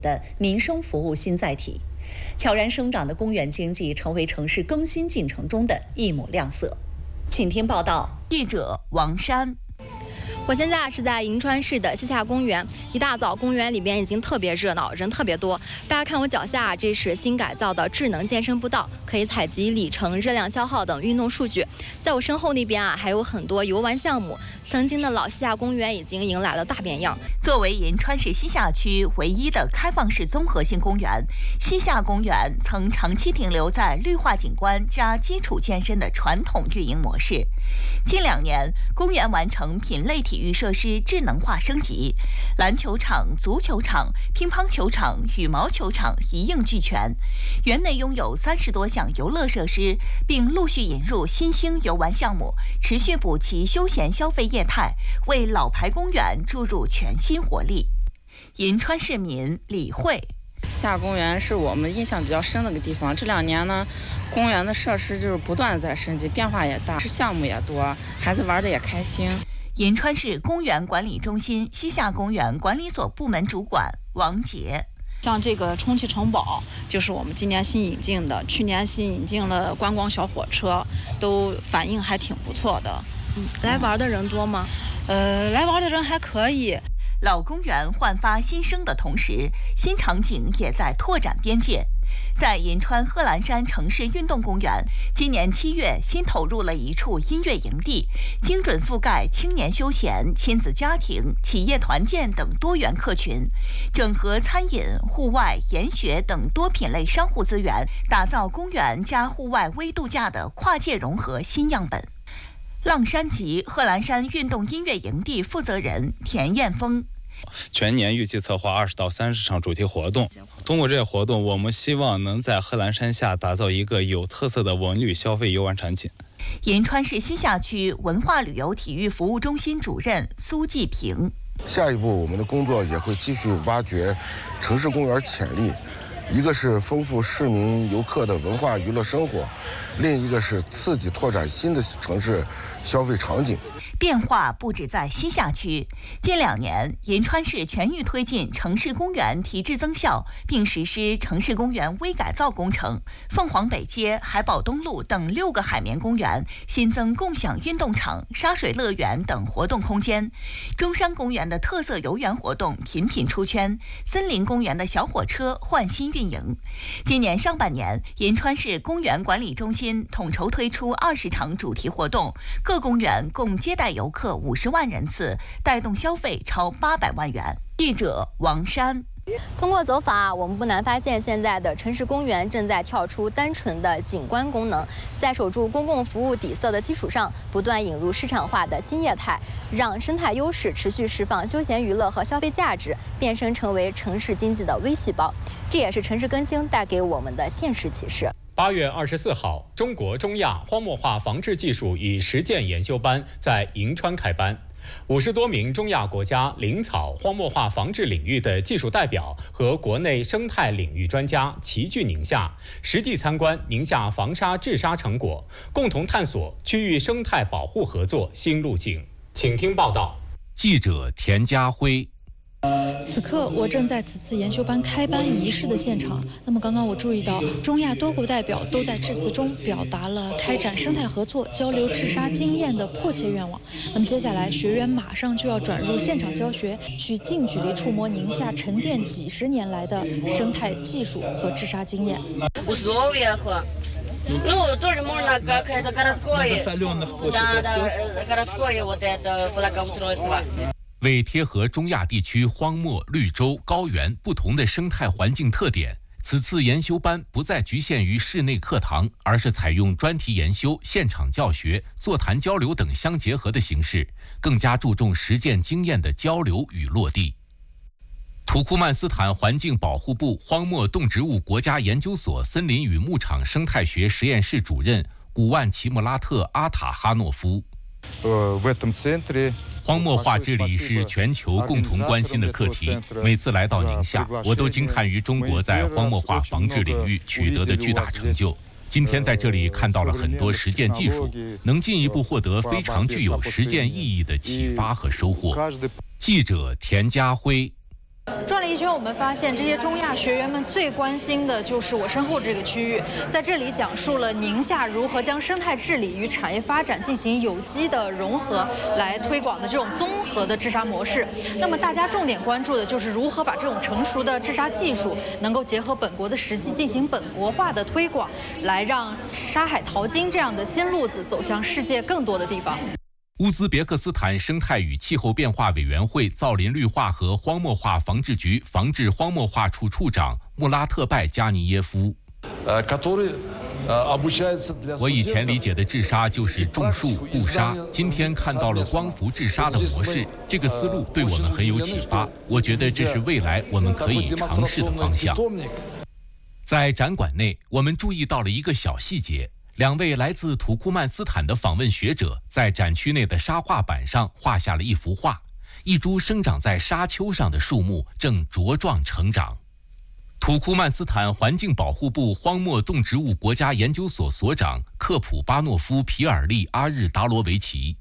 的民生服务新载体。悄然生长的公园经济成为城市更新进程中的一抹亮色。请听报道， 记者王珊。 我现在是在银川市的西夏公园，一大早公园里边已经特别热闹，人特别多。大家看我脚下，这是新改造的智能健身步道，可以采集里程、热量消耗等运动数据。在我身后那边还有很多游玩项目。曾经的老西夏公园已经迎来了大变样。 作为银川市西夏区唯一的开放式综合性公园，西夏公园曾长期停留在绿化景观加基础健身的传统运营模式。近2年，公园完成品类体育设施智能化升级，篮球场、足球场、乒乓球场、羽毛球场一应俱全。园内拥有30多项游乐设施，并陆续引入新兴游玩项目，持续补齐休闲消费业态，为老牌公园注入全新活力。银川市民李慧。 西夏公园是我们印象比较深的一个地方。这2年呢，公园的设施就是不断在升级，变化也大，项目也多，孩子玩的也开心。 银川市公园管理中心西夏公园管理所部门主管王杰。 像这个充气城堡就是我们今年新引进的，去年新引进了观光小火车，都反应还挺不错的。 来玩的人多吗？ 来玩的人还可以。 老公园焕发新生的同时，新场景也在拓展边界。在银川贺兰山城市运动公园，今年7月新投入了一处音乐营地，精准覆盖青年休闲、亲子家庭、企业团建等多元客群，整合餐饮、户外、研学等多品类商户资源，打造公园加户外微度假的跨界融合新样本。浪山集贺兰山运动音乐营地负责人田艳峰。 全年预计策划20到30场主题活动。通过这些活动，我们希望能在贺兰山下打造一个有特色的文旅消费游玩场景。 银川市西夏区文化旅游体育服务中心主任苏继平。 下一步我们的工作也会继续挖掘城市公园潜力，一个是丰富市民游客的文化娱乐生活，另一个是刺激拓展新的城市消费场景。 变化不止在西夏区，近2年，银川市全域推进城市公园提质增效，并实施城市公园微改造工程。凤凰北街、海宝东路等6个海绵公园新增共享运动场、沙水乐园等活动空间。中山公园的特色游园活动频频出圈，森林公园的小火车换新运营。今年上半年，银川市公园管理中心统筹推出20场主题活动，各公园共接待游客50万人次，带动消费超800万元。记者王珊。 通过走访我们不难发现，现在的城市公园正在跳出单纯的景观功能，在守住公共服务底色的基础上，不断引入市场化的新业态，让生态优势持续释放休闲娱乐和消费价值，变身成为城市经济的微细胞。这也是城市更新带给我们的现实启示。 8月24号，中国中亚荒漠化防治技术与实践研修班在银川开班。50多名中亚国家林草荒漠化防治领域的技术代表和国内生态领域专家齐聚宁夏，实地参观宁夏防沙治沙成果，共同探索区域生态保护合作新路径。请听报道。 记者田家辉。 此刻我正在此次研修班开班仪式的现场。那么刚刚我注意到，中亚多国代表都在致辞中表达了开展生态合作、交流治沙经验的迫切愿望。那么接下来，学员马上就要转入现场教学，去近距离触摸宁夏沉淀几十年来的生态技术和治沙经验。 为贴合中亚地区荒漠、绿洲、高原不同的生态环境特点，此次研修班不再局限于室内课堂，而是采用专题研修、现场教学、座谈交流等相结合的形式，更加注重实践经验的交流与落地。土库曼斯坦环境保护部荒漠动植物国家研究所森林与牧场生态学实验室主任古万齐穆拉特·阿塔哈诺夫。荒漠化治理是全球共同关心的课题。每次来到宁夏，我都惊叹于中国在荒漠化防治领域取得的巨大成就。今天在这里看到了很多实践技术，能进一步获得非常具有实践意义的启发和收获。记者田家辉。 转了一圈，我们发现这些中亚学员们最关心的就是我身后这个区域，在这里讲述了宁夏如何将生态治理与产业发展进行有机的融合，来推广的这种综合的治沙模式。那么大家重点关注的就是如何把这种成熟的治沙技术能够结合本国的实际进行本国化的推广，来让沙海淘金这样的新路子走向世界更多的地方。 乌兹别克斯坦生态与气候变化委员会造林绿化和荒漠化防治局防治荒漠化处处长穆拉特拜加尼耶夫。我以前理解的治沙就是种树固沙，今天看到了光伏治沙的模式，这个思路对我们很有启发。我觉得这是未来我们可以尝试的方向。在展馆内，我们注意到了一个小细节。2位来自土库曼斯坦的访问学者在展区内的沙画板上画下了一幅画，一株生长在沙丘上的树木正茁壮成长。土库曼斯坦环境保护部荒漠动植物国家研究所所长克普巴诺夫皮尔利阿日达罗维奇。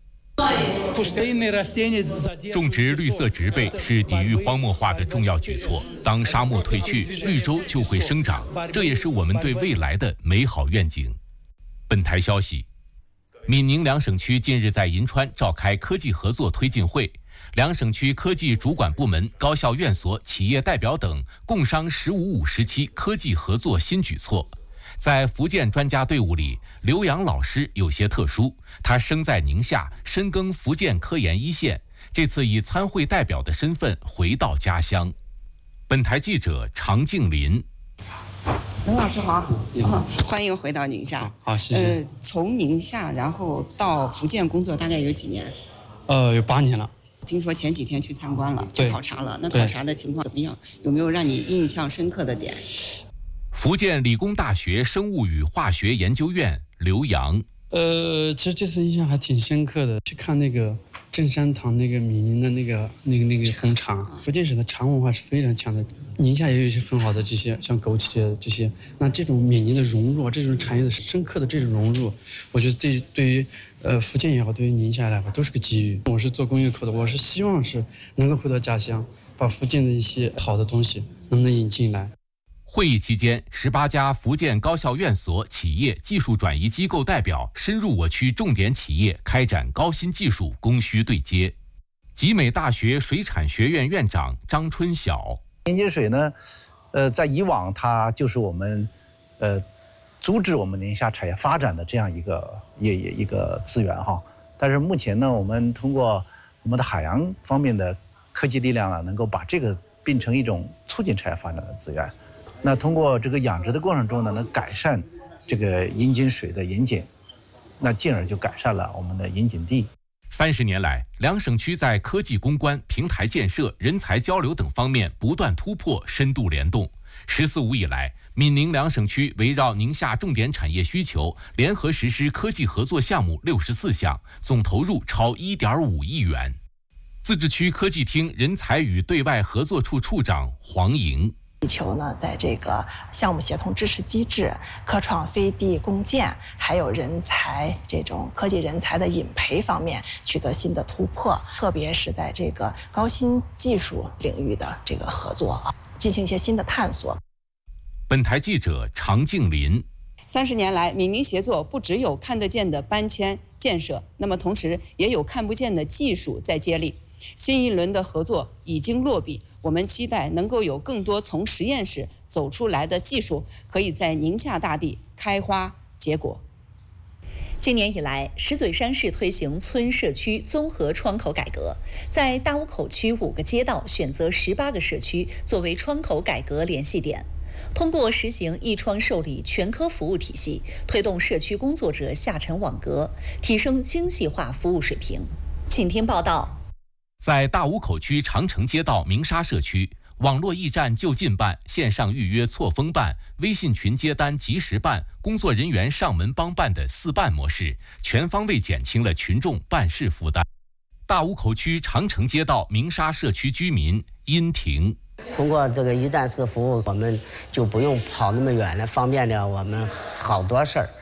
种植绿色植被是抵御荒漠化的重要举措。当沙漠退去，绿洲就会生长，这也是我们对未来的美好愿景。本台消息，闽宁两省区近日在银川召开科技合作推进会，两省区科技主管部门、高校院所、企业代表等共商15/57科技合作新举措。在福建专家队伍里，刘洋老师有些特殊，他生在宁夏，深耕福建科研一线，这次以参会代表的身份回到家乡。本台记者常静林。 刘老师好，欢迎回到宁夏。 好，谢谢。 从宁夏然后到福建工作大概有几年？ 有8年了。 听说前几天去参观了，去考察了，那考察的情况怎么样？有没有让你印象深刻的点？ 福建理工大学生物与化学研究院刘洋。 其实这次印象还挺深刻的，去看那个正山堂那个闽宁的那个红茶，福建省的茶文化是非常强的。宁夏也有一些很好的这些像枸杞这些，那这种闽宁的融入，这种产业的深刻的这种融入，我觉得对于福建也好，对于宁夏来说都是个机遇。我是做工业科的，我是希望是能够回到家乡，把福建的一些好的东西能引进来。 会议期间，18家福建高校院所、企业、技术转移机构代表深入我区重点企业，开展高新技术供需对接。集美大学水产学院院长张春晓。 宁节水呢，在以往它就是我们，阻止我们宁夏产业发展的这样一个资源哈。但是目前呢，我们通过我们的海洋方面的科技力量呢，能够把这个变成一种促进产业发展的资源。那通过这个养殖的过程中呢，能改善这个银井水的引井，那进而就改善了我们的引井地。 30年来，两省区在科技攻关、平台建设、人才交流等方面不断突破、深度联动。14五以来，闽宁两省区围绕宁夏重点产业需求，联合实施科技合作项目64项，总投入超1.5亿元。自治区科技厅人才与对外合作处处长黄莹。 地球呢，在这个项目协同支持机制、科创飞地共建，还有人才这种科技人才的引培方面取得新的突破，特别是在这个高新技术领域的这个合作进行一些新的探索。 本台记者常静林。 30年来，闽宁协作不只有看得见的搬迁建设，那么同时也有看不见的技术在接力。新一轮的合作已经落笔，我们期待能够有更多从实验室走出来的技术，可以在宁夏大地开花结果。 今年以来，石嘴山市推行村社区综合窗口改革，在大坞口区5个街道选择18个社区作为窗口改革联系点，通过实行一窗受理全科服务体系，推动社区工作者下沉网格，提升精细化服务水平。请听报道。 在大坞口区长城街道鸣沙社区，网络驿站就近办、线上预约错峰办、微信群接单及时办、工作人员上门帮办的4办模式，全方位减轻了群众办事负担。大坞口区长城街道鸣沙社区居民殷婷。 通过这个一站式服务，我们就不用跑那么远了，方便了我们好多事儿。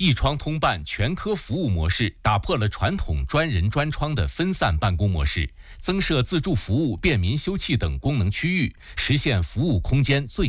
一窗通办全科服务模式打破了传统专人专窗的分散办公模式，增设自助服务、便民休憩等功能区域，实现服务空间最